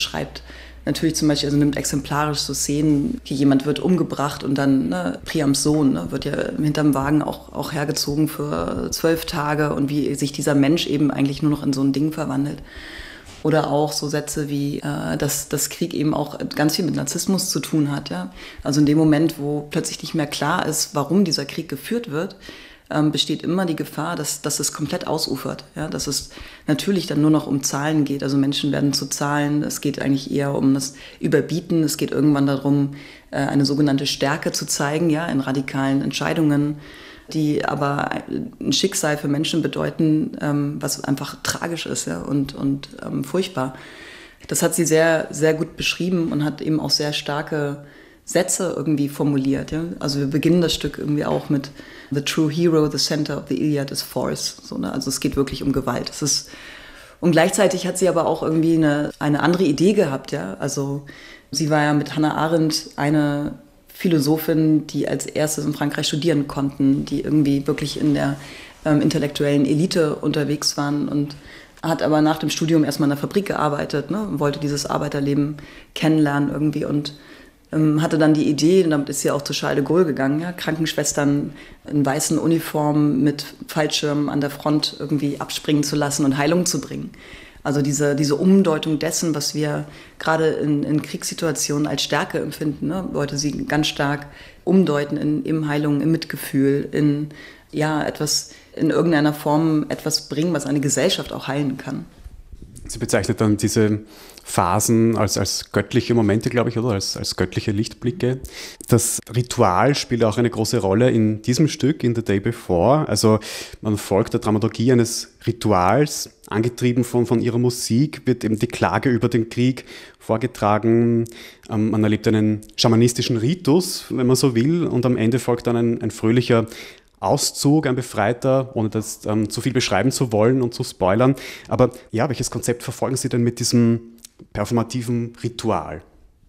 schreibt natürlich zum Beispiel, also nimmt exemplarisch so Szenen, wie jemand wird umgebracht und dann, Priams Sohn, wird ja hinterm Wagen auch hergezogen für 12 Tage und wie sich dieser Mensch eben eigentlich nur noch in so ein Ding verwandelt. Oder auch so Sätze wie, dass Krieg eben auch ganz viel mit Narzissmus zu tun hat. Ja? Also in dem Moment, wo plötzlich nicht mehr klar ist, warum dieser Krieg geführt wird, besteht immer die Gefahr, dass es komplett ausufert. Ja? Dass es natürlich dann nur noch um Zahlen geht. Also Menschen werden zu Zahlen. Es geht eigentlich eher um das Überbieten. Es geht irgendwann darum, eine sogenannte Stärke zu zeigen, ja, in radikalen Entscheidungen, die aber ein Schicksal für Menschen bedeuten, was einfach tragisch ist, ja, und furchtbar. Das hat sie sehr, sehr gut beschrieben und hat eben auch sehr starke Sätze irgendwie formuliert. Ja. Also wir beginnen das Stück irgendwie auch mit The true hero, the center of the Iliad is force. So, ne? Also es geht wirklich um Gewalt. Und gleichzeitig hat sie aber auch irgendwie eine andere Idee gehabt. Ja. Also sie war ja mit Hannah Arendt eine Philosophen, die als erstes in Frankreich studieren konnten, die irgendwie wirklich in der intellektuellen Elite unterwegs waren und hat aber nach dem Studium erstmal in der Fabrik gearbeitet, ne, und wollte dieses Arbeiterleben kennenlernen irgendwie und hatte dann die Idee, und damit ist sie auch zu Charles de Gaulle gegangen, ja, Krankenschwestern in weißen Uniformen mit Fallschirmen an der Front irgendwie abspringen zu lassen und Heilung zu bringen. Also diese Umdeutung dessen, was wir gerade in Kriegssituationen als Stärke empfinden, ne, wollte sie ganz stark umdeuten in Heilung, im Mitgefühl, in irgendeiner Form etwas bringen, was eine Gesellschaft auch heilen kann. Sie bezeichnet dann diese Phasen als göttliche Momente, glaube ich, oder als göttliche Lichtblicke. Das Ritual spielt auch eine große Rolle in diesem Stück, in The Day Before. Also man folgt der Dramaturgie eines Rituals, angetrieben von ihrer Musik, wird eben die Klage über den Krieg vorgetragen. Man erlebt einen schamanistischen Ritus, wenn man so will, und am Ende folgt dann ein fröhlicher Auszug, ein Befreiter, ohne das zu viel beschreiben zu wollen und zu spoilern. Aber ja, welches Konzept verfolgen Sie denn mit diesem performativen Ritual?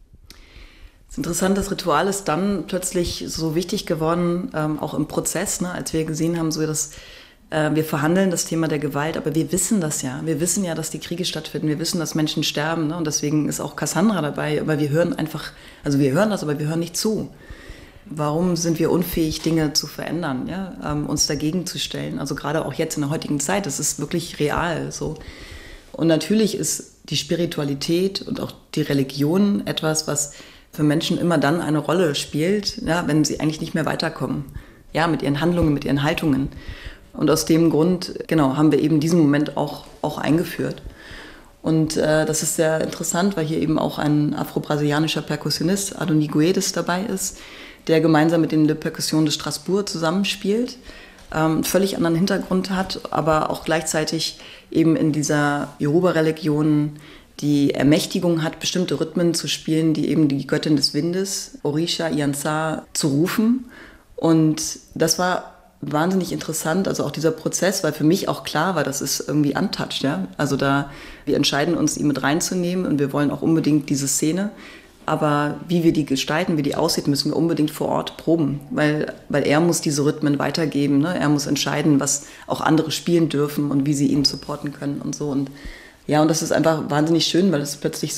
Das Interessante, das Ritual ist dann plötzlich so wichtig geworden, auch im Prozess, ne, als wir gesehen haben, so dass wir verhandeln das Thema der Gewalt, aber wir wissen das ja. Wir wissen ja, dass die Kriege stattfinden. Wir wissen, dass Menschen sterben, ne, und deswegen ist auch Cassandra dabei. Aber wir hören wir hören das, aber wir hören nicht zu. Warum sind wir unfähig, Dinge zu verändern, ja? Uns dagegen zu stellen? Also gerade auch jetzt in der heutigen Zeit, das ist wirklich real so. Und natürlich ist die Spiritualität und auch die Religion etwas, was für Menschen immer dann eine Rolle spielt, ja, wenn sie eigentlich nicht mehr weiterkommen, ja, mit ihren Handlungen, mit ihren Haltungen. Und aus dem Grund, genau, haben wir eben diesen Moment auch eingeführt. Und das ist sehr interessant, weil hier eben auch ein afro-brasilianischer Perkussionist, Adoni Guedes, dabei ist, der gemeinsam mit den Le Percussions de Strasbourg zusammenspielt, einen völlig anderen Hintergrund hat, aber auch gleichzeitig eben in dieser Yoruba-Religion die Ermächtigung hat, bestimmte Rhythmen zu spielen, die eben die Göttin des Windes, Orisha Iyansa, zu rufen. Und das war wahnsinnig interessant, also auch dieser Prozess, weil für mich auch klar war, das ist irgendwie untouched, ja. Also wir entscheiden uns, ihn mit reinzunehmen und wir wollen auch unbedingt diese Szene. Aber wie wir die gestalten, wie die aussieht, müssen wir unbedingt vor Ort proben, weil er muss diese Rhythmen weitergeben, ne? Er muss entscheiden, was auch andere spielen dürfen und wie sie ihn supporten können und so. Und ja, und das ist einfach wahnsinnig schön, weil es plötzlich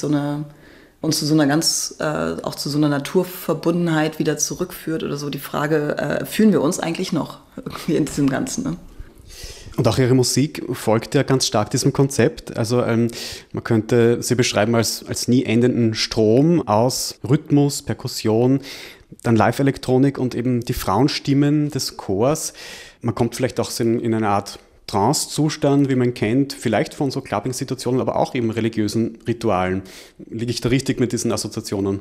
uns zu so einer auch zu so einer Naturverbundenheit wieder zurückführt oder so. Die Frage, fühlen wir uns eigentlich noch irgendwie in diesem Ganzen, ne? Und auch Ihre Musik folgt ja ganz stark diesem Konzept. Also man könnte sie beschreiben als nie endenden Strom aus Rhythmus, Perkussion, dann Live-Elektronik und eben die Frauenstimmen des Chors. Man kommt vielleicht auch in eine Art Trance-Zustand, wie man kennt, vielleicht von so Clubbing-Situationen, aber auch eben religiösen Ritualen. Liege ich da richtig mit diesen Assoziationen?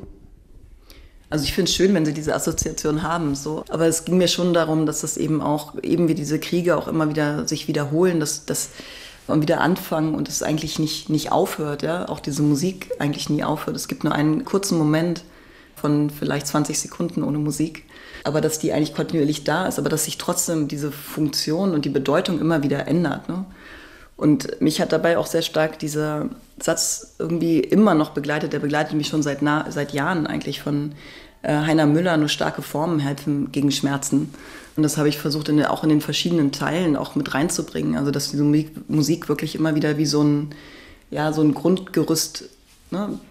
Also ich finde es schön, wenn sie diese Assoziation haben, so. Aber es ging mir schon darum, dass das eben auch, eben wie diese Kriege auch immer wieder sich wiederholen, dass und wieder anfangen und es eigentlich nicht aufhört, ja. Auch diese Musik eigentlich nie aufhört. Es gibt nur einen kurzen Moment von vielleicht 20 Sekunden ohne Musik, aber dass die eigentlich kontinuierlich da ist, aber dass sich trotzdem diese Funktion und die Bedeutung immer wieder ändert, ne? Und mich hat dabei auch sehr stark dieser Satz irgendwie immer noch begleitet, der begleitet mich schon seit Jahren eigentlich von Heiner Müller, nur starke Formen helfen gegen Schmerzen. Und das habe ich versucht, auch in den verschiedenen Teilen auch mit reinzubringen. Also dass diese Musik wirklich immer wieder wie so ein Grundgerüst, ne,